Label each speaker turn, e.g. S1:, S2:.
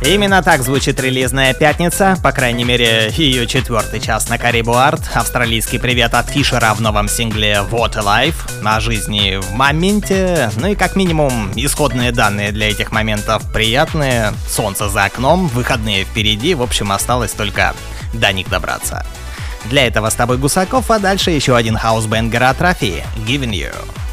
S1: Именно так звучит релизная пятница, по крайней мере, ее 4-й час на Caribou Art. Австралийский привет от Фишера в новом сингле What a Life, о жизни в моменте, ну и как минимум исходные данные для этих моментов приятные. Солнце за окном, выходные впереди, в общем, осталось только до них добраться. Для этого с тобой Гусаков, а дальше еще один хаус-бенгер от Рафи, Giving You.